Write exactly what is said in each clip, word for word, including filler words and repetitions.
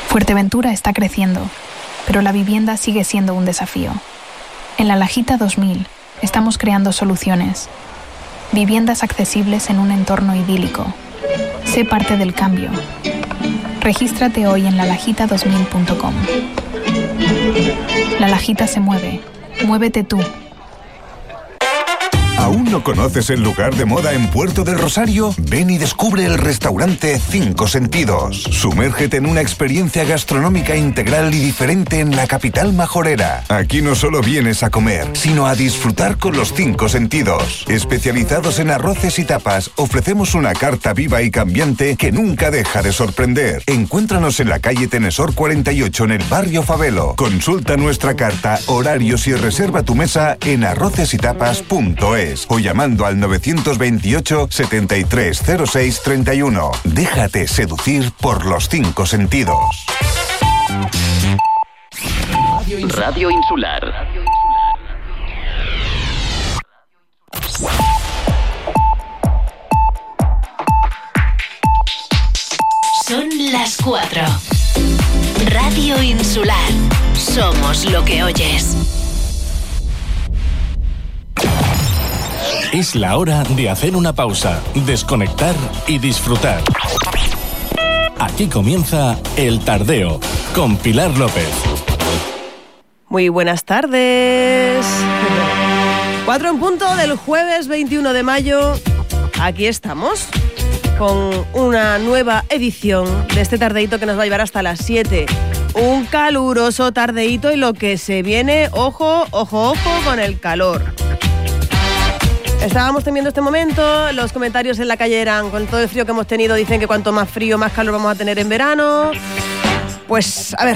Fuerteventura está creciendo, pero la vivienda sigue siendo un desafío. En La Lajita dos mil estamos creando soluciones. Viviendas accesibles en un entorno idílico. Sé parte del cambio. Regístrate hoy en la lajita dos mil punto com. La Lajita se mueve. Muévete tú. ¿Aún no conoces el lugar de moda en Puerto del Rosario? Ven y descubre el restaurante Cinco Sentidos. Sumérgete en una experiencia gastronómica integral y diferente en la capital majorera. Aquí no solo vienes a comer, sino a disfrutar con los cinco sentidos. Especializados en arroces y tapas, ofrecemos una carta viva y cambiante que nunca deja de sorprender. Encuéntranos en la calle Tenesor cuarenta y ocho en el barrio Favelo. Consulta nuestra carta, horarios y reserva tu mesa en arroces y tapas punto es. O llamando al novecientos veintiocho, setenta y tres cero seis treinta y uno. Déjate seducir por los cinco sentidos. Radio Insular. Son las cuatro. Radio Insular. Somos lo que oyes. Es la hora de hacer una pausa, desconectar y disfrutar. Aquí comienza El Tardeo, con Pilar López. Muy buenas tardes. Cuatro en punto del jueves veintiuno de mayo. Aquí estamos con una nueva edición de este tardeíto que nos va a llevar hasta las siete. Un caluroso tardeíto y lo que se viene, ojo, ojo, ojo con el calor. Estábamos temiendo este momento, los comentarios en la calle eran, con todo el frío que hemos tenido, dicen que cuanto más frío, más calor vamos a tener en verano. Pues, a ver.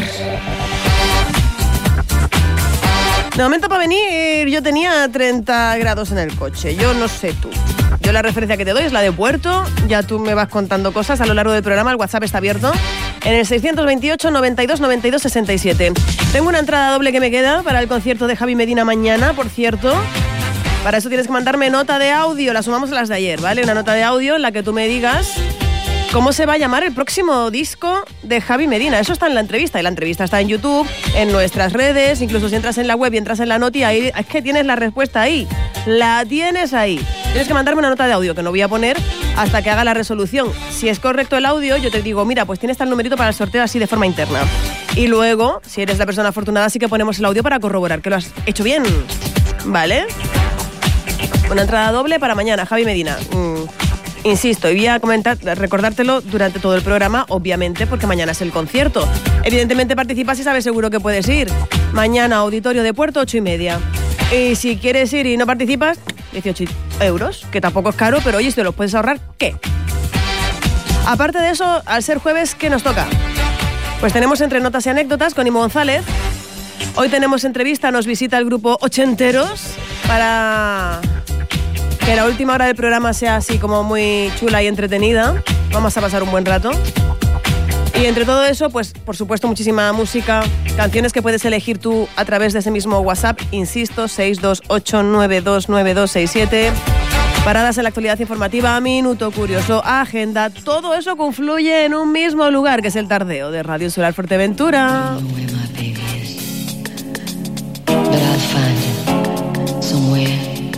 De momento para venir yo tenía treinta grados en el coche, yo no sé tú. Yo la referencia que te doy es la de Puerto, ya tú me vas contando cosas a lo largo del programa, el WhatsApp está abierto en el seiscientos veintiocho, noventa y dos, noventa y dos, sesenta y siete. Tengo una entrada doble que me queda para el concierto de Javi Medina mañana, por cierto. Para eso tienes que mandarme nota de audio, la sumamos a las de ayer, ¿vale? Una nota de audio en la que tú me digas cómo se va a llamar el próximo disco de Javi Medina. Eso está en la entrevista, y la entrevista está en YouTube, en nuestras redes, incluso si entras en la web y entras en la noti, ahí es que tienes la respuesta ahí, la tienes ahí. Tienes que mandarme una nota de audio que no voy a poner hasta que haga la resolución. Si es correcto el audio, yo te digo, mira, pues tienes tal numerito para el sorteo así de forma interna. Y luego, si eres la persona afortunada, sí que ponemos el audio para corroborar que lo has hecho bien, ¿vale? Una entrada doble para mañana, Javi Medina. Mm, insisto, y voy a comentar, recordártelo durante todo el programa, obviamente, porque mañana es el concierto. Evidentemente participas y sabes seguro que puedes ir. Mañana, Auditorio de Puerto, ocho y media. Y si quieres ir y no participas, dieciocho euros, que tampoco es caro, pero oye, si te los puedes ahorrar, ¿qué? Aparte de eso, al ser jueves, ¿qué nos toca? Pues tenemos entre notas y anécdotas con Imo González. Hoy tenemos entrevista, nos visita el grupo Ochenteros para que la última hora del programa sea así como muy chula y entretenida. Vamos a pasar un buen rato. Y entre todo eso, pues por supuesto muchísima música, canciones que puedes elegir tú a través de ese mismo WhatsApp, insisto, seis dos ocho nueve dos nueve dos seis siete. Paradas en la actualidad informativa, minuto curioso, agenda, todo eso confluye en un mismo lugar, que es el Tardeo de Radio Insular Fuerteventura.